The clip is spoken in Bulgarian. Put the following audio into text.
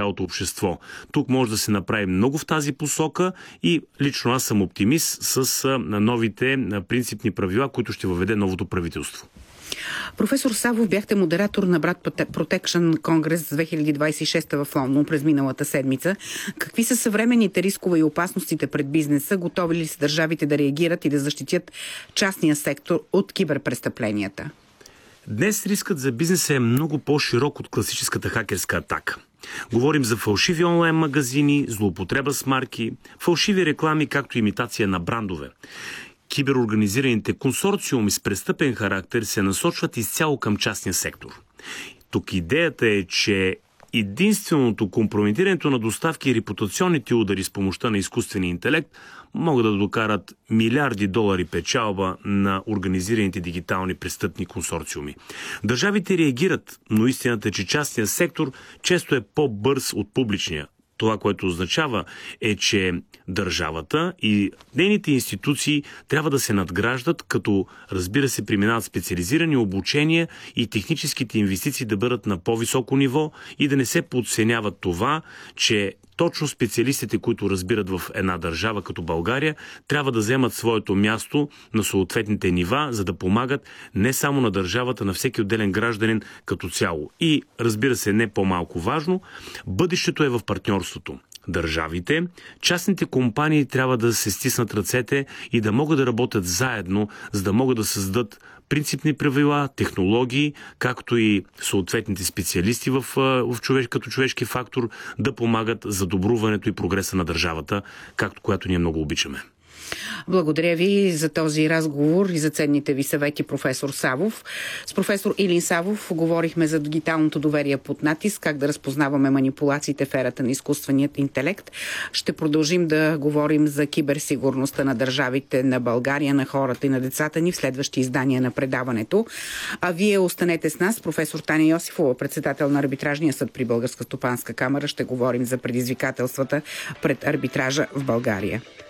цялото общество. Тук може да се направи много в тази посока и лично аз съм оптимист с новите принципни правила, които ще въведе новото правителство. Професор Савов, бяхте модератор на Брат Protection Конгрес 2026 в Лондон през миналата седмица. Какви са съвременните рискове и опасностите пред бизнеса? Готови ли са държавите да реагират и да защитят частния сектор от киберпрестъпленията? Днес рискът за бизнеса е много по-широк от класическата хакерска атака. Говорим за фалшиви онлайн магазини, злоупотреба с марки, фалшиви реклами, както имитация на брандове. Киберорганизираните консорциуми с престъпен характер се насочват изцяло към частния сектор. Тук идеята е, че единственото компрометирането на доставки и репутационните удари с помощта на изкуствения интелект могат да докарат милиарди долари печалба на организираните дигитални престъпни консорциуми. Държавите реагират, но истината е, че частният сектор често е по-бърз от публичния. Това, което означава е, че държавата и нейните институции трябва да се надграждат, като, разбира се, преминават специализирани обучения и техническите инвестиции да бъдат на по-високо ниво и да не се подценява това, че точно специалистите, които разбират в една държава като България, трябва да вземат своето място на съответните нива, за да помагат не само на държавата, на всеки отделен гражданин като цяло. И, разбира се, не по-малко важно, бъдещето е в партньорството. Държавите, частните компании трябва да се стиснат ръцете и да могат да работят заедно, за да могат да създадат принципни правила, технологии, както и съответните специалисти като човешки фактор да помагат за добруването и прогреса на държавата, която ние много обичаме. Благодаря ви за този разговор и за ценните ви съвети, професор Савов. С професор Илин Савов говорихме за дигиталното доверие под натиск, как да разпознаваме манипулациите в ерата на изкуственият интелект. Ще продължим да говорим за киберсигурността на държавите, на България, на хората и на децата ни в следващи издания на предаването. А вие останете с нас. Професор Таня Йосифова, председател на Арбитражния съд при Българска стопанска камара. Ще говорим за предизвикателствата пред арбитража в България.